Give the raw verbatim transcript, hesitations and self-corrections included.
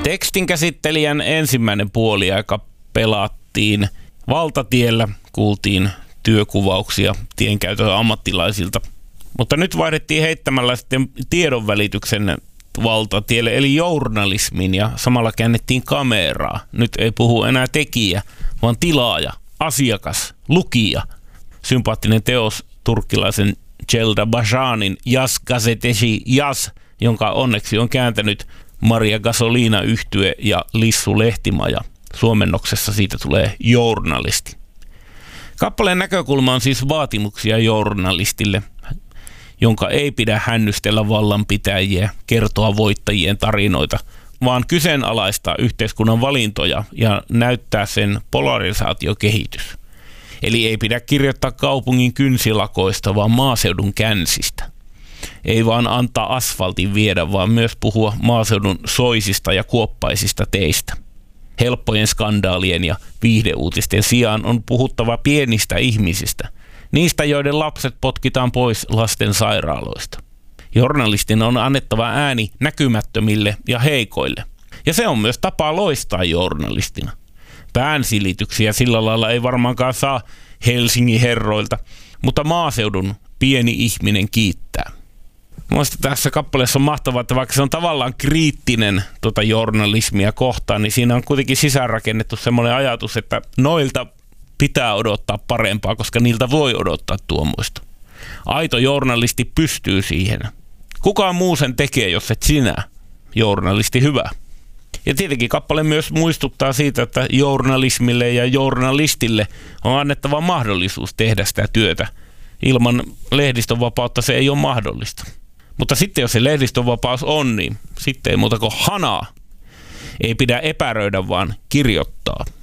Tekstinkäsittelijän ensimmäinen puoliaika pelattiin valtatiellä, kuultiin työkuvauksia tienkäytön ammattilaisilta. Mutta nyt vaihdettiin heittämällä sitten tiedonvälityksen valtatielle, eli journalismin, ja samalla käännettiin kameraa. Nyt ei puhu enää tekijä, vaan tilaaja, asiakas, lukija. Sympaattinen teos turkkilaisen Celda Bajanin Yas Gazeteci Yas, jonka onneksi on kääntänyt Maria Gasolina-yhtye ja Lissu Lehtimaja. Suomennoksessa siitä tulee journalisti. Kappaleen näkökulma on siis vaatimuksia journalistille, jonka ei pidä hännystellä vallanpitäjiä, kertoa voittajien tarinoita, vaan kyseenalaistaa yhteiskunnan valintoja ja näyttää sen polarisaatiokehitys. Eli ei pidä kirjoittaa kaupungin kynsilakoista, vaan maaseudun känsistä. Ei vaan antaa asfaltin viedä, vaan myös puhua maaseudun soisista ja kuoppaisista teistä. Helppojen skandaalien ja viihdeuutisten sijaan on puhuttava pienistä ihmisistä, niistä joiden lapset potkitaan pois lasten sairaaloista. Journalistin on annettava ääni näkymättömille ja heikoille. Ja se on myös tapa loistaa journalistina. Päänsilityksiä sillä lailla ei varmaankaan saa Helsingin herroilta, mutta maaseudun pieni ihminen kiittää. Mielestäni tässä kappaleessa on mahtavaa, että vaikka se on tavallaan kriittinen tuota journalismia kohtaan, niin siinä on kuitenkin sisäänrakennettu semmoinen ajatus, että noilta pitää odottaa parempaa, koska niiltä voi odottaa tuommoista. Aito journalisti pystyy siihen. Kukaan muu sen tekee, jos et sinä, journalisti hyvä. Ja tietenkin kappale myös muistuttaa siitä, että journalismille ja journalistille on annettava mahdollisuus tehdä sitä työtä. Ilman lehdistönvapautta se ei ole mahdollista. Mutta sitten jos se lehdistönvapaus on, niin sitten ei muuta kuin hanaa. Ei pidä epäröidä, vaan kirjoittaa.